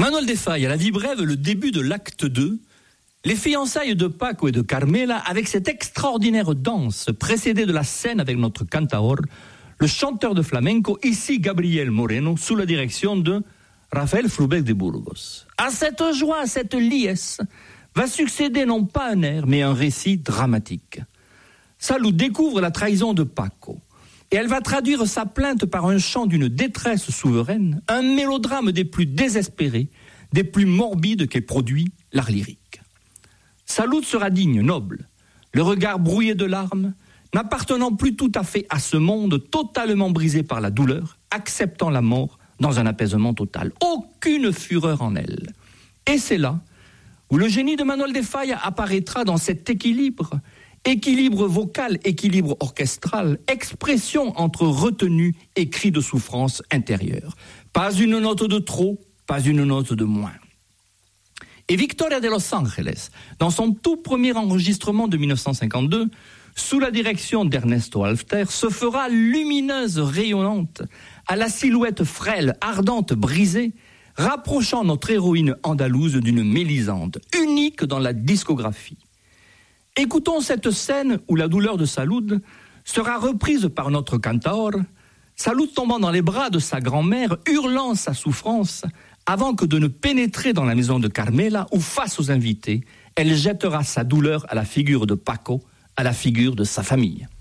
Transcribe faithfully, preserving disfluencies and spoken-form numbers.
Manuel de Falla, la vie brève, le début de l'acte deux, les fiançailles de Paco et de Carmela, avec cette extraordinaire danse, précédée de la scène avec notre cantaor, le chanteur de flamenco, ici Gabriel Moreno, sous la direction de Rafael Frubec de Burgos. À cette joie, à cette liesse, va succéder non pas un air, mais un récit dramatique. Salud découvre la trahison de Paco, et elle va traduire sa plainte par un chant d'une détresse souveraine, un mélodrame des plus désespérés, des plus morbides qu'ait produit l'art lyrique. Salud sera digne, noble, le regard brouillé de larmes, n'appartenant plus tout à fait à ce monde, totalement brisé par la douleur, acceptant la mort dans un apaisement total. Aucune fureur en elle. Et c'est là où le génie de Manuel de Falla apparaîtra dans cet équilibre, équilibre vocal, équilibre orchestral, expression entre retenue et cri de souffrance intérieure. Pas une note de trop, pas une note de moins. Et Victoria de Los Angeles, dans son tout premier enregistrement de dix-neuf cent cinquante-deux, sous la direction d'Ernesto Halffter, se fera lumineuse, rayonnante, à la silhouette frêle, ardente, brisée, rapprochant notre héroïne andalouse d'une mélisande, unique dans la discographie. Écoutons cette scène où la douleur de Salud sera reprise par notre cantaor, Salud tombant dans les bras de sa grand-mère, hurlant sa souffrance, avant que de ne pénétrer dans la maison de Carmela, où face aux invités, elle jettera sa douleur à la figure de Paco, à la figure de sa famille.